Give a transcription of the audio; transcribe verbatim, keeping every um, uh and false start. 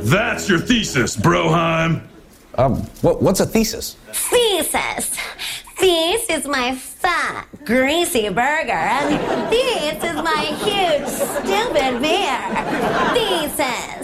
That's your thesis, Broheim. Um, what, what's a thesis? Thesis. This is my fat, greasy burger, and this is my huge, stupid beer. Thesis.